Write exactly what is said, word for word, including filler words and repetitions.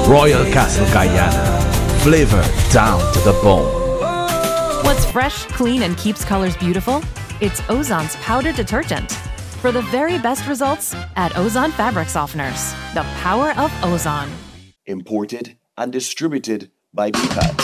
Royal Castle Guyana. Flavor down to the bone. What's fresh, clean, and keeps colors beautiful? It's Ozon's powder detergent. For the very best results, add Ozon fabric softeners. The power of Ozon. Imported and distributed by B PAT.